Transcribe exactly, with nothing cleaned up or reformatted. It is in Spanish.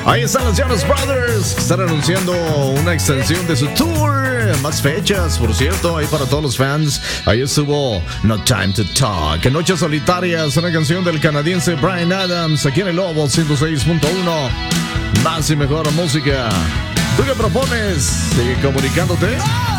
Ahí están los Jonas Brothers, que están anunciando una extensión de su tour. Más fechas, por cierto, ahí para todos los fans. Ahí estuvo No Time to Talk. En Noches Solitarias, una canción del canadiense Bryan Adams, aquí en el Lobo ciento seis punto uno. Más y mejor música. ¿Tú qué propones? Sigue comunicándote.